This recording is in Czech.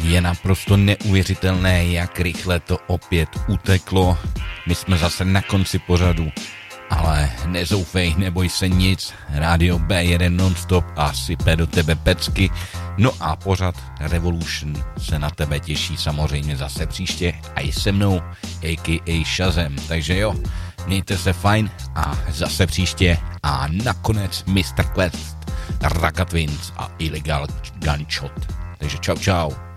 Je naprosto neuvěřitelné, jak rychle to opět uteklo. My jsme zase na konci pořadu, ale nezoufej, neboj se nic. Rádio B1 nonstop a sype do tebe pecky. No a pořad Revolution se na tebe těší samozřejmě zase příště a i se mnou, a.k.a. Shazam. Takže jo, mějte se fajn a zase příště a nakonec Mr. Quest, Raka Twins a Illegal Gunshot. Takže čau čau.